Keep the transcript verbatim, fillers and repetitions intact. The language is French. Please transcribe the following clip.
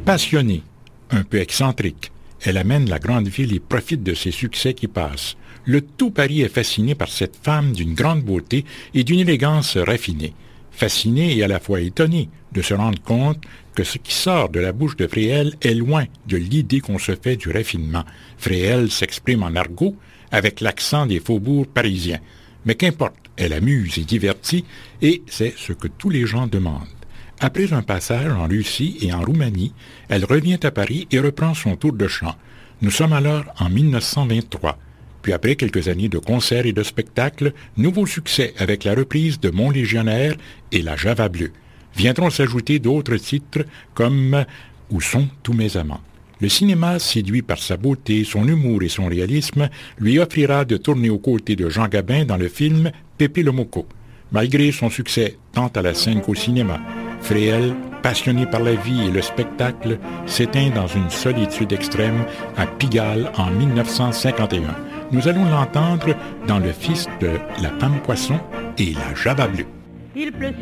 Passionnée, un peu excentrique, elle amène la grande ville et profite de ses succès qui passent. Le tout Paris est fasciné par cette femme d'une grande beauté et d'une élégance raffinée. Fasciné et à la fois étonné de se rendre compte que ce qui sort de la bouche de Fréhel est loin de l'idée qu'on se fait du raffinement. Fréhel s'exprime en argot avec l'accent des faubourgs parisiens. Mais qu'importe, elle amuse et divertit, et c'est ce que tous les gens demandent. Après un passage en Russie et en Roumanie, elle revient à Paris et reprend son tour de chant. Nous sommes alors en mille neuf cent vingt-trois. Puis après quelques années de concerts et de spectacles, nouveau succès avec la reprise de Mon Légionnaire et La Java Bleue. Viendront s'ajouter d'autres titres comme « Où sont tous mes amants ». Le cinéma, séduit par sa beauté, son humour et son réalisme, lui offrira de tourner aux côtés de Jean Gabin dans le film « Pépé le Moko ». Malgré son succès tant à la scène qu'au cinéma, Fréhel, passionné par la vie et le spectacle, s'éteint dans une solitude extrême à Pigalle en mille neuf cent cinquante et un. Nous allons l'entendre dans Le Fils de la Femme Poisson et La Java Bleue. Il pleut